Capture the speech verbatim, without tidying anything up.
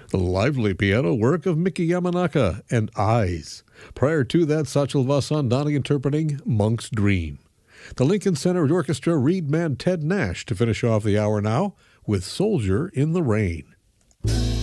The lively piano work of Miki Yamanaka and Eyes. Prior to that, Satchel Vasandani interpreting Monk's Dream. The Lincoln Center Orchestra reed man Ted Nash to finish off the hour now with Soldier in the Rain.